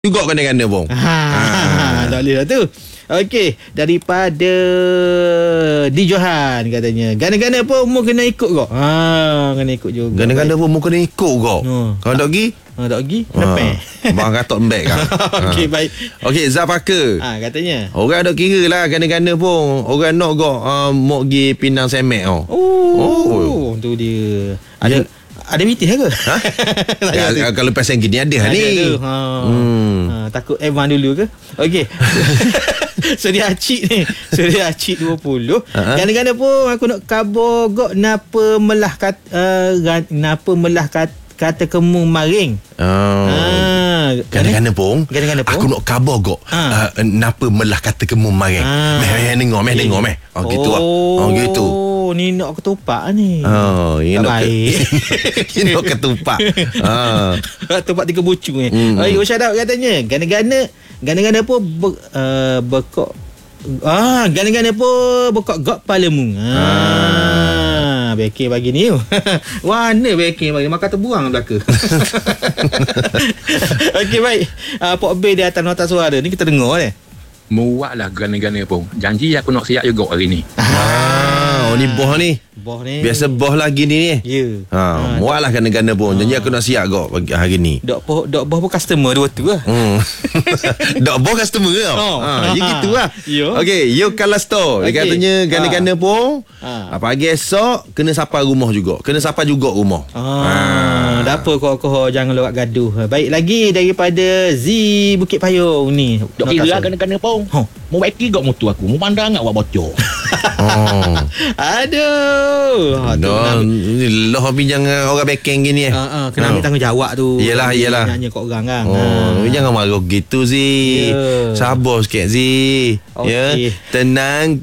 juga gana-gana pun. Tak boleh lah tu. Okey, daripada Di Johan katanya, gana-gana pun mu kena ikut kau. Kena ikut juga. Gana-gana pun mu kena ikut kau. Kalau tak pergi? Tak pergi, lepeh. Bang katok embek kan. Okey, baik. Okey, Zafaka. Katanya. Orang dok kira lah gana-gana pun. Orang nak kau mau pergi Pinang Semek tau. Tu dia. Ada meeting ke? Kalau pasal gini ada ni. Takut Evan dulu ke? Okey. Surya Acik ni. Surya Acik 20. Gana-gana pun aku nak khabar gok napa melah kata kemung maring. Gana-gana pun aku nak khabar gok napa melah kata kemung maring. Meh dengar meh. Gitu lah. Gitu. Ni nak ketupak ni. Ini nak baik. Ini nak ketupak. Ketupak 3 bucu ni. Shout out katanya. Gana-gana pun bekok. Gana-gana pun bekok gok palemu. Backing bagi ni. Warna backing bagi makan terbuang belaka. Okey, baik. Pok B di atas nota suara ni kita dengar ni. Muatlah gana-gana pun. Janji aku nak siap juga hari ni. Ni boh ni. Biasa boh lagi ni. Ya. Muatlah gana-gana pun. Janji aku nak siap kau hari ni. Dok boh pun customer dua tu lah. Dok boh customer tau. Ya gitu lah. Okey, you Kalasto. Dia katanya gana-gana pun pagi esok kena sapa rumah juga. Kena sapa juga rumah. Dah apa kau jangan lewat gaduh. Baik lagi daripada Z Bukit Payung ni. Dok kira gana-gana pun. Mau baiki gak motor aku. Mau pandang awak bocor. Aduh. Ni lah pinjang orang backing gini kena ambil tanggungjawab tu. Yelah. Nanya kat orang kan. Jangan marah gitu Zi. Sabar sikit Zi. Tenang.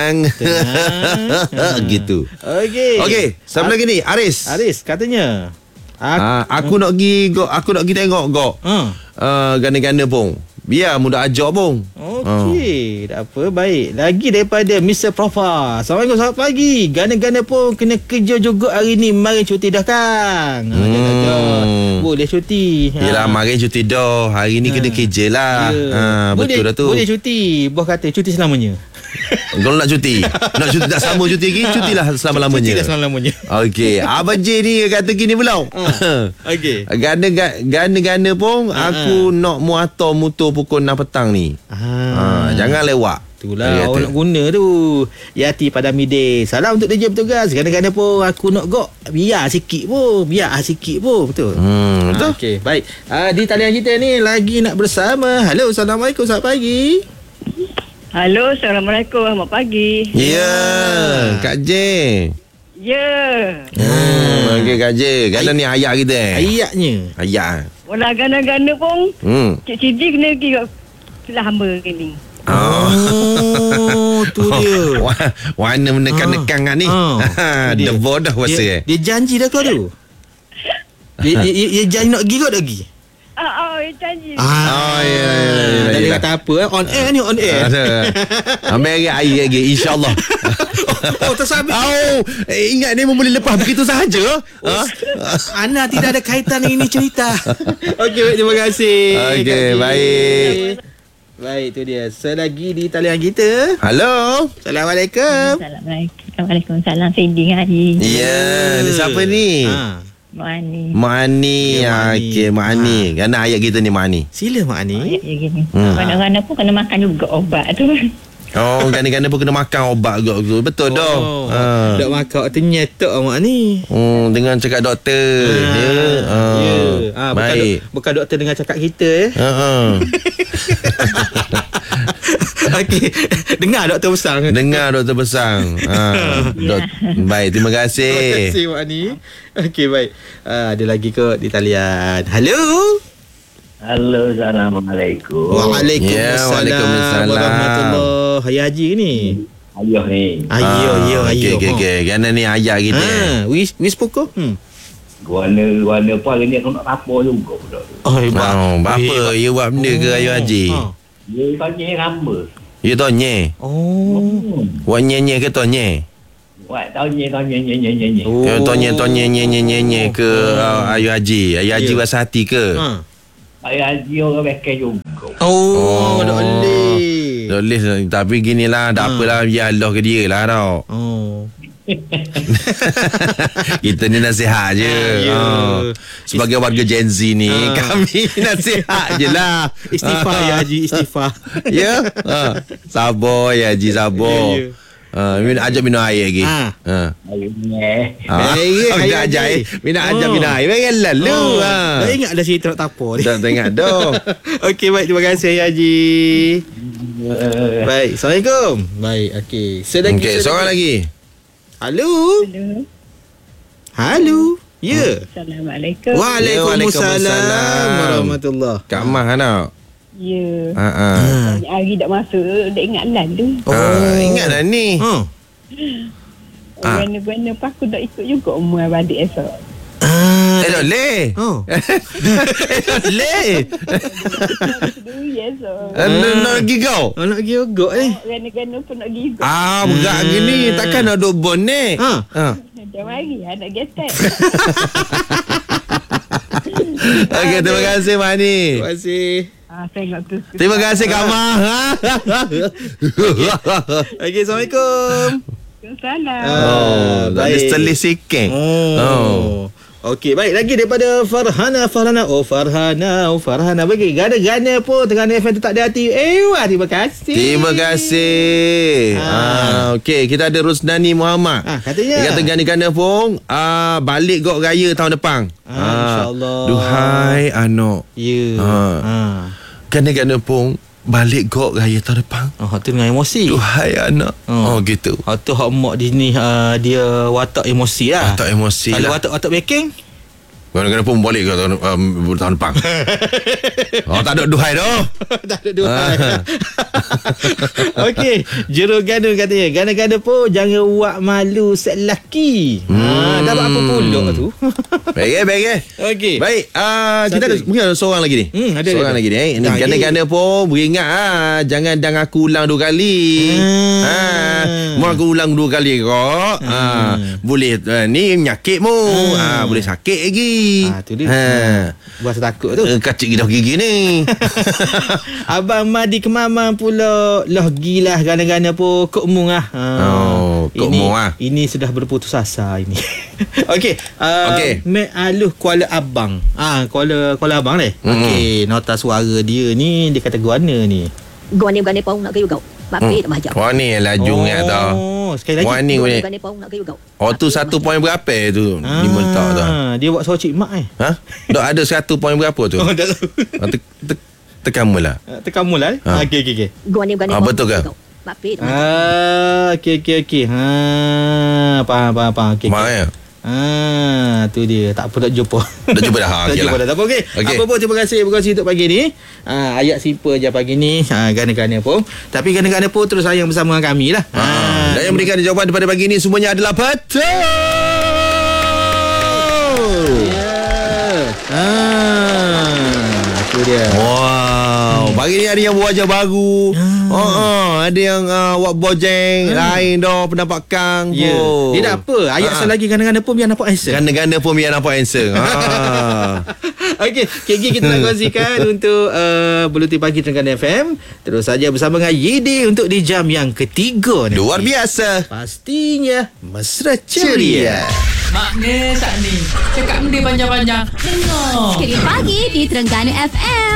Gitu. Okey, siapa lagi ni? Aris katanya. Aku nak pergi tengok kau. Gana-gana pun. Biar mudah ajak pun. Okey, tak apa, baik. Lagi daripada Mr. Profa. Assalamualaikum, selamat pagi. Gana-gana pun kena kerja juga hari ni. Mari cuti dah Kang. Boleh cuti. Yelah, mari cuti dah. Hari ni kena kerja lah. Betul dah tu. Boleh cuti. Bos kata cuti selamanya. Kalau nak cuti tak sama cuti lagi, cutilah selama-lamanya. Cutilah selama-lamanya. Okey, Abang J ni kata gini pula. Okey. Gana-gana pun aku nak muatar motor pukul 6 petang ni. Jangan lewat. Itulah orang nak guna tu. Yati pada midday. Salam untuk DJ petugas. Gana-gana pun aku nak biar sikit pun. Betul. Betul. Okey, baik. Di talian kita ni lagi nak bersama. Halo, Assalamualaikum, selamat pagi. Halo, Assalamualaikum, selamat pagi. Ya, Kak J. Ya. Okey, Kak J. Gana ni ayat kita. Ayatnya. Ayat. Walau gana-gana pun, Cik Siti kena pergi kat hamba ni. Tu dia. Warna menekan-nekan kan ni. Dia bodoh rasa. Dia janji dah kau tu. Dia janji nak pergi kau tak pergi? Janji. Ya. Dia kata apa? On air ni, on air. Ambil air lagi, insyaAllah. Tersabit. Ingat ni boleh lepas begitu sahaja. Ana tidak ada kaitan dengan ini cerita. Okey, terima kasih. Okey, baik. Baik, tu dia. Selagi di talian kita. Halo. Assalamualaikum. Waalaikumsalam. Feeding hari. Ya, ni siapa ni? Mak Ani. Okey, Mak Ani. Gana ayat kita ni, Mak Ani. Sila, Mak Ani. Kadang-kadang pun kena makan juga obat tu. Gana-gana pun kena makan obat juga. Betul dah. Dok makan ternyata Mak Ni. Dengan cakap doktor. Baik. Bukan doktor dengan cakap kita Okey. Dengar doktor besar. Baik, terima kasih. Terima kasih Mak Ni. Okey, baik. Ada lagi ke di talian. Halo, Assalamualaikum. Waalaikumsalam warahmatullahi. Ayah Haji ni. Ayah ni. Ayah. Okey. Gana ni ayah kita. Wis pokok. Warna apa hari ni aku nak apa juga budak tu. Bapa you buat benda ke Ayah Haji? Dia tanya hamba. You tanya. Buat nyanyi ke tanya? Buat tanya. Tanya ke Ayah Haji. Ayah Haji rasa hati ke? Bayar haji orang beken juga. Oh, tak boleh. Tak boleh. Tapi ginilah, tak apalah, biar Allah ke dia lah tau. Oh. Kita ni nasihat je. Sebagai warga Gen Z ni, kami nasihat je lah. Istighfar ya Haji, istighfar. Ya. Sabar ya Haji, sabar. Ajak minum air lagi. Airnya. Ajak air. Ajak minum air. Bagi lalu. Dah ingat dah cerita nak tapor ni. Tak ingat dah. Okey, baik, terima kasih Haji. Baik, Assalamualaikum. Baik, okey. Okey, seorang lagi. Halo. Halo. Ya. Assalamualaikum. Waalaikumsalam warahmatullahi. Kak Mah anak. Ya. Hari tak masuk, dah ingat lalu. Ingatlah ni. Gana-gana pun aku dah ikut juga umur balik esok. Tak boleh. Tak boleh. Yes, Nak pergi kau? Nak pergi ogok ni. Gana-gana pun nak pergi ikut. Berat gini. Takkan nak duduk bon ni. Dah mari nak getek. Okey, terima kasih Mani. Terima kasih. Tengok tu. Terima kasih Kak Mah. Okey, Assalamualaikum. Salam. Ada selis sikit. Okey, baik, lagi daripada Farhana. Farhana bagi gana-gana pun Terengganu FM tu tak ada hati. Terima kasih. Terima kasih. Okey, kita ada Rusnani Muhammad. Katanya dia kata gana-gana pun balik gok raya tahun depan. InsyaAllah. Duhai anak. Ya. Gana-gana pun balik gok raya tahun depan. Tu dengan emosi. Duhai anak. Gitu. Tu hak mak di sini dia watak emosi lah. Watak emosi Kalau lah. watak backing Gana-gana pun balik ke tahun depan. Tak ada duhai dah. tak ada duhai. Okey, Juruganu katanya gana-gana pun jangan buat malu set lelaki. Dapat apa pula tu? Baik. Okey. Baik, kita ada mungkin ada seorang lagi ni. Ada seorang lagi ni. Ini gana-gana pun beringat jangan dang aku ulang 2 kali. Mau aku ulang 2 kali kok. Boleh ni menyakitmu. Boleh sakit lagi. Tu dia. Buat takut tu. Kacik gidah gigi ni. Abang Madi Kemamang pula lah gilah gana-gana pun Kok Mung lah. Kok Mung lah. Ini sudah berputus asa ini. Okey. Okey. Mek Aluh Kuala Abang. Kuala Abang ni. Okey, nota suara dia ni dia kata guana ni. Guana pau nak kayu kau. Bapak tak mahjab. Wah ni laju ingat tau. Sekali lagi. Wah ni Guana pau nak kayu kau. tu 1 poin berapa tu? 5 tak tu. Dia buat suara cik mak Dah ada 1 poin berapa tu? Tak tahu. Tekan mula. Tekan mula. Okey. Guana betul ke? Bapak tak mahjab. Okey. Faham. Okey. Mak ya? Tu dia. Tak apa nak jumpa. Dah jumpa dah. Tak jumpa dah. Tak apa, okey. Apa pun terima kasih berkongsi untuk pagi ni. Ayat simple je pagi ni. Gana-gana pun. Tapi gana-gana pun terus sayang bersama dengan kami lah. Dan yang memberikan jawapan daripada pagi ni semuanya adalah betul. Itu dia. Wow, pagi ni ada yang berwajah baru. Ada yang buat bojeng, lain dah penampakan. Dia dah apa? Ayat lagi gana-gana pun biar nampak handsome. Gana-gana pun biar nampak handsome. Okey, KG kita nak kongsikan untuk Buletin Pagi Terengganu FM. Terus saja bersama dengan Yidi untuk di jam yang ketiga ni. Luar biasa. Pastinya mesra ceria. Makna saat ni cakap benda panjang-panjang. Dengar Sekali pagi di Terengganu FM.